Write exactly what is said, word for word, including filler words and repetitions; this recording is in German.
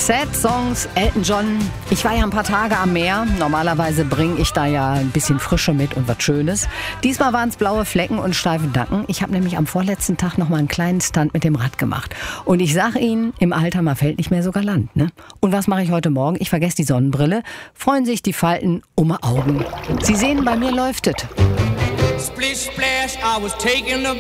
Sad Songs, Elton John. Ich war ja ein paar Tage am Meer. Normalerweise bringe ich da ja ein bisschen Frische mit und was Schönes. Diesmal waren es blaue Flecken und steife Nacken. Ich habe nämlich am vorletzten Tag noch mal einen kleinen Stunt mit dem Rad gemacht. Und ich sage Ihnen, im Alter, man fällt nicht mehr so galant, ne? Und was mache ich heute Morgen? Ich vergesse die Sonnenbrille. Freuen sich die Falten um die Augen. Sie sehen, bei mir läuft es. Splish splash, I was taking a